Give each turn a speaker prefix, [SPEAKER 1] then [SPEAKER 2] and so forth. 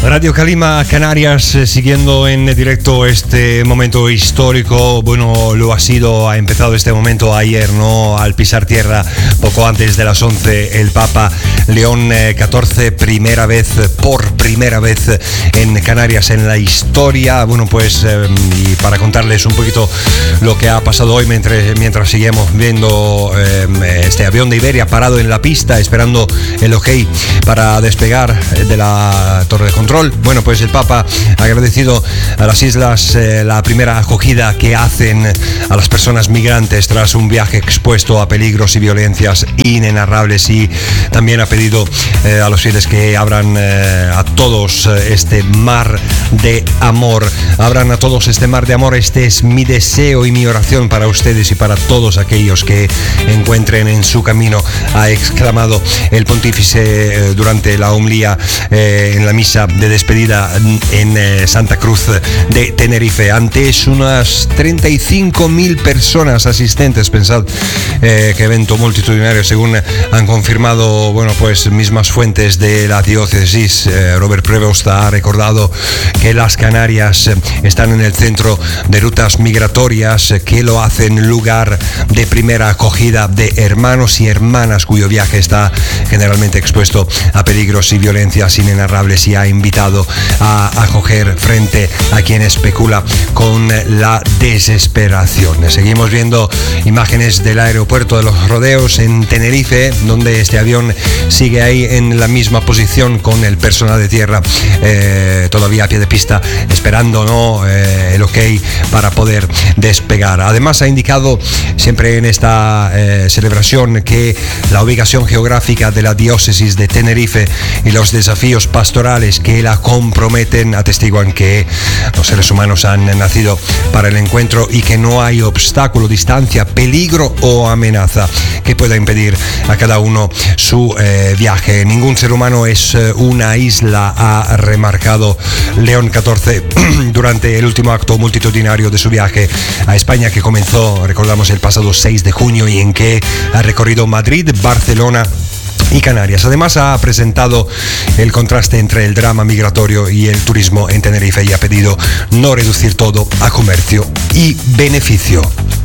[SPEAKER 1] Radio Calima Canarias, siguiendo en directo este momento histórico. Bueno, lo ha sido, ha empezado este momento ayer, ¿no? Al pisar tierra, poco antes de las 11, el Papa León XIV, por primera vez en Canarias en la historia. Bueno, pues, y para contarles un poquito lo que ha pasado hoy mientras seguimos viendo este avión de Iberia parado en la pista, esperando el ok para despegar de la torre de control. Bueno, pues el Papa ha agradecido a las islas la primera acogida que hacen a las personas migrantes tras un viaje expuesto a peligros y violencias inenarrables, y también ha pedido a los fieles que abran a todos este mar de amor. Abran a todos este mar de amor. Este es mi deseo y mi oración para ustedes y para todos aquellos que encuentren en su camino, ha exclamado el pontífice durante la homilía en la misa de despedida en Santa Cruz de Tenerife. Antes unas 35.000 personas asistentes. Pensad qué evento multitudinario, según han confirmado, bueno, pues mismas fuentes de la diócesis. Robert Prevost ha recordado que las Canarias están en el centro de rutas migratorias que lo hacen lugar de primera acogida de hermanos y hermanas cuyo viaje está generalmente expuesto a peligros y violencias inenarrables, y ha invitado a acoger frente a quien especula con la desesperación. Seguimos viendo imágenes del aeropuerto de Los Rodeos en Tenerife, donde este avión sigue ahí en la misma posición con el personal de tierra todavía a pie de pista, esperando, ¿no?, el ok para poder despegar. Además, ha indicado siempre en esta celebración que la ubicación geográfica de la diócesis de Tenerife y los desafíos pastorales que la comprometen atestiguan que los seres humanos han nacido para el encuentro y que no hay obstáculo, distancia, peligro o amenaza que pueda impedir a cada uno su viaje. Ningún ser humano es una isla, ha remarcado León XIV durante el último acto multitudinario de su viaje a España, que comenzó, recordamos, el pasado 6 de junio y en que ha recorrido Madrid, Barcelona y Canarias. Además, ha presentado el contraste entre el drama migratorio y el turismo en Tenerife y ha pedido no reducir todo a comercio y beneficio.